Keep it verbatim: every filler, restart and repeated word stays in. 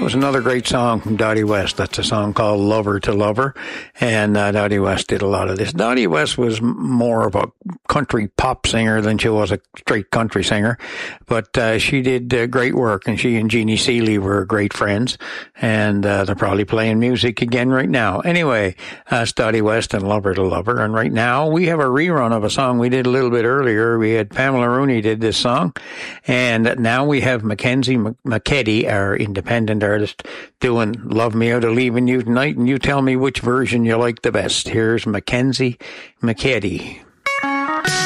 That was another great song from Dottie West. That's a song called Lover to Lover. And uh, Dottie West did a lot of this. Dottie West was more of a country pop singer than she was a straight country singer. But uh, she did uh, great work, and she and Jeannie Seeley were great friends. And uh, they're probably playing music again right now. Anyway, that's Dottie West and Lover to Lover. And right now we have a rerun of a song we did a little bit earlier. We had Pamela Rooney did this song. And now we have Mackenzie McKetty, our independent artist, doing Love Me Out of Leaving You Tonight, and you tell me which version you like the best. Here's Mackenzie McKetty.